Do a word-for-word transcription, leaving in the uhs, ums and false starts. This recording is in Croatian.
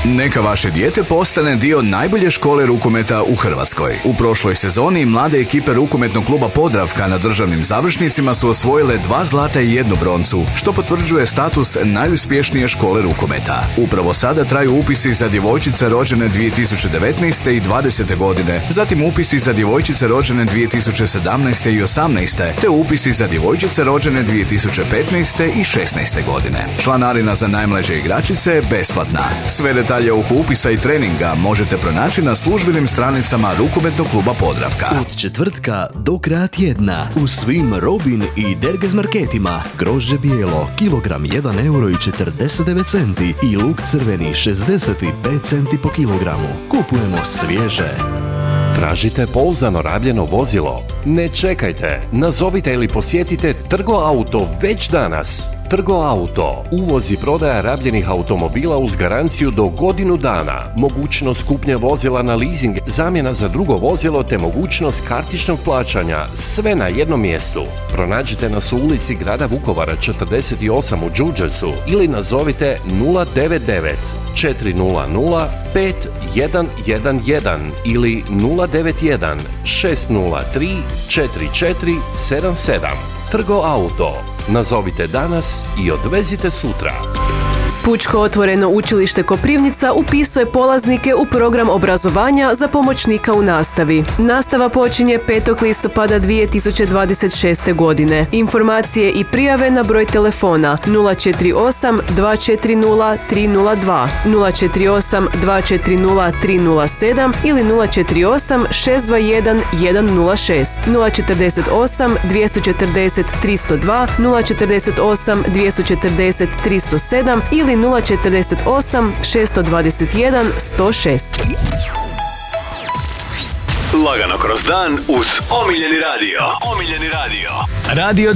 Neka vaše dijete postane dio najbolje škole rukometa u Hrvatskoj. U prošloj sezoni mlade ekipe rukometnog kluba Podravka na državnim završnicima su osvojile dva zlata i jednu broncu, što potvrđuje status najuspješnije škole rukometa. Upravo sada traju upisi za djevojčice rođene dvije tisuće devetnaeste i dvadesete godine, zatim upisi za djevojčice rođene dvije tisuće sedamnaeste i osamnaeste, te upisi za djevojčice rođene dvije tisuće petnaeste i šesnaeste godine. Članarina za najmlađe igračice je besplatna. Sve detalje oko upisa i treninga možete pronaći na službenim stranicama rukometnog kluba Podravka. Od četvrtka do kraja tjedna u svim Robin i Dergez marketima grožđe bijelo kilogram jedan euro i četrdeset devet centi i luk crveni šezdeset pet centi po kilogramu. Kupujemo svježe. Tražite pouzdano rabljeno vozilo? Ne čekajte, nazovite ili posjetite Trgo Auto već danas. Trgo Auto, uvoz i prodaja rabljenih automobila uz garanciju do godinu dana, mogućnost kupnje vozila na leasing, zamjena za drugo vozilo te mogućnost kartičnog plaćanja, sve na jednom mjestu. Pronađite nas u ulici grada Vukovara četrdeset osam u Đurđevcu ili nazovite nula devet devet četiri nula nula pet jedan jedan jedan ili nula devet jedan šest nula tri četiri četiri sedam sedam. Trgo Auto. Nazovite danas i odvezite sutra. Pučko otvoreno učilište Koprivnica upisuje polaznike u program obrazovanja za pomoćnika u nastavi. Nastava počinje petog listopada dvije tisuće dvadeset šeste. godine. Informacije i prijave na broj telefona nula četiri osam dva četiri nula tri nula dva, nula četiri osam dva četiri nula tri nula sedam ili nula četiri osam šest dva jedan jedan nula šest, nula četiri osam dva četiri tri nula dva, nula četiri osam dva četiri tri nula sedam ili nula četiri osam šest dva jedan sto šest. Lagano kroz dan uz omiljeni radio. Omiljeni radio. Radio